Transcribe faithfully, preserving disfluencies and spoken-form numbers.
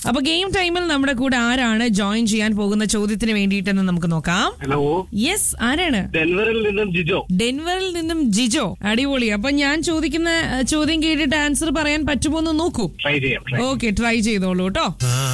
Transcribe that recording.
അപ്പൊ ഗെയിം ടൈമിൽ നമ്മുടെ കൂടെ ആരാണ് ജോയിൻ ചെയ്യാൻ പോകുന്ന ചോദ്യത്തിന് വേണ്ടിയിട്ടെന്ന് നമുക്ക് നോക്കാം. ഹലോ, യെസ്, ആരാണ്? ഡെൻവറിൽ നിന്നും ജിജോ. ഡെൻവറിൽ നിന്നും ജിജോ. അടിപൊളി. അപ്പൊ ഞാൻ ചോദിക്കുന്ന ചോദ്യം കേട്ടിട്ട് ആൻസർ പറയാൻ പറ്റുമോ എന്ന് നോക്കൂ. ട്രൈ ചെയ്യാം. ഓക്കെ, ട്രൈ ചെയ്തോളൂ കേട്ടോ.